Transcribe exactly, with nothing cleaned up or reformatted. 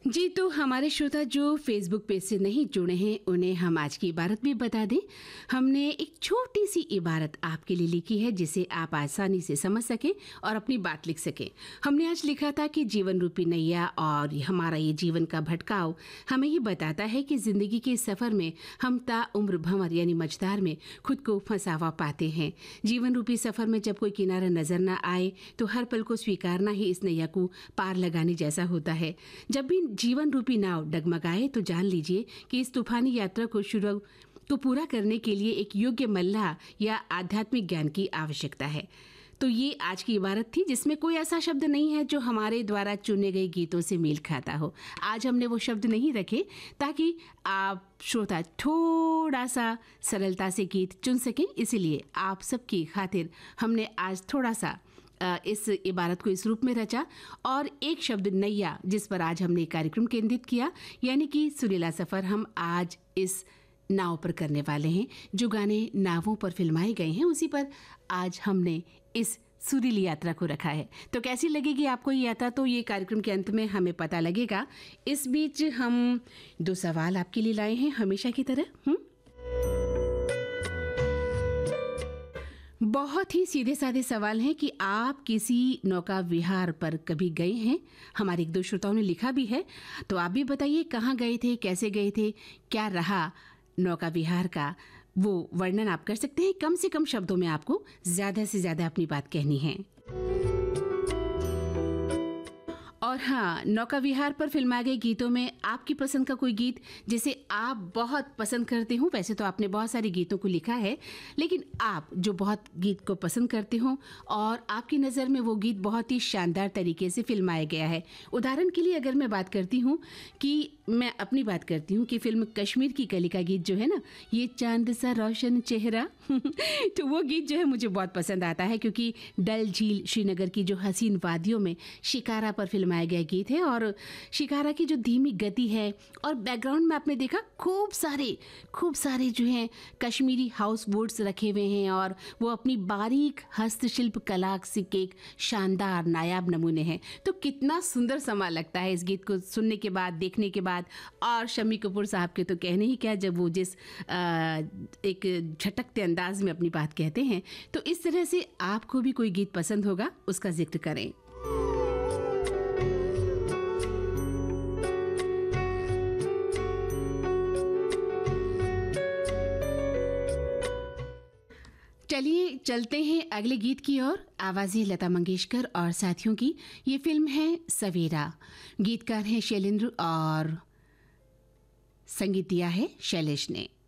जी, तो हमारे श्रोता जो फेसबुक पेज से नहीं जुड़े हैं उन्हें हम आज की इबारत भी बता दें। हमने एक छोटी सी इबारत आपके लिए लिखी है जिसे आप आसानी से समझ सकें और अपनी बात लिख सकें। हमने आज लिखा था कि जीवन रूपी नैया और हमारा ये जीवन का भटकाव हमें ये बताता है कि जिंदगी के सफर में हम ता उम्र भंवर यानी मझधार में खुद को फंसावा पाते हैं। जीवन रूपी सफर में जब कोई किनारा नजर न आए तो हर पल को स्वीकारना ही इस नैया को पार लगाने जैसा होता है। जब भी जीवन रूपी नाव डगमगाए तो जान लीजिए कि इस तूफानी यात्रा को शुरू तो पूरा करने के लिए एक योग्य मल्लाह या आध्यात्मिक ज्ञान की आवश्यकता है। तो ये आज की इबारत थी जिसमें कोई ऐसा शब्द नहीं है जो हमारे द्वारा चुने गए गीतों से मेल खाता हो। आज हमने वो शब्द नहीं रखे ताकि आप श्रोता थोड़ा सा सरलता से गीत चुन सकें। इसीलिए आप सबकी खातिर हमने आज थोड़ा सा इस इबारत को इस रूप में रचा और एक शब्द नैया जिस पर आज हमने कार्यक्रम केंद्रित किया, यानी कि सुरीला सफर हम आज इस नाव पर करने वाले हैं। जो गाने नावों पर फिल्माए गए हैं उसी पर आज हमने इस सुरीली यात्रा को रखा है। तो कैसी लगेगी आपको ये यात्रा, तो ये कार्यक्रम के अंत में हमें पता लगेगा। इस बीच हम दो सवाल आपके लिए लाए हैं हमेशा की तरह। हुँ? बहुत ही सीधे साधे सवाल हैं कि आप किसी नौका विहार पर कभी गए हैं। हमारे एक दो श्रोताओं ने लिखा भी है, तो आप भी बताइए कहाँ गए थे, कैसे गए थे, क्या रहा नौका विहार का वो वर्णन आप कर सकते हैं। कम से कम शब्दों में आपको ज्यादा से ज्यादा अपनी बात कहनी है। और हाँ, नौका विहार पर फिल्माए गए गीतों में आपकी पसंद का कोई गीत जिसे आप बहुत पसंद करते हो। वैसे तो आपने बहुत सारे गीतों को लिखा है, लेकिन आप जो बहुत गीत को पसंद करते हो और आपकी नज़र में वो गीत बहुत ही शानदार तरीके से फिल्माया गया है। उदाहरण के लिए अगर मैं बात करती हूँ कि मैं अपनी बात करती हूँ कि फिल्म कश्मीर की कली का गीत जो है ना, ये चांद सा रोशन चेहरा तो वो गीत जो है मुझे बहुत पसंद आता है, क्योंकि डल झील श्रीनगर की जो हसीन वादियों में शिकारा पर फिल्माया गया गीत है। और शिकारा की जो धीमी गति है और बैकग्राउंड में आपने देखा खूब सारे खूब सारे जो हैं कश्मीरी हाउस बोट्स रखे हुए हैं और वो अपनी बारीक हस्तशिल्प कला से एक शानदार नायाब नमूने हैं। तो कितना सुंदर समा लगता है इस गीत को सुनने के बाद, देखने के बाद। और शम्मी कपूर साहब के तो कहने ही क्या, जब वो जिस आ, एक झटकते अंदाज में अपनी बात कहते हैं। तो इस तरह से आपको भी कोई गीत पसंद होगा, उसका जिक्र करें। चलिए चलते हैं अगले गीत की ओर। आवाज़ें लता मंगेशकर और साथियों की। ये फिल्म है सवेरा। गीतकार हैं शैलेंद्र और संगीत दिया है शैलेश ने।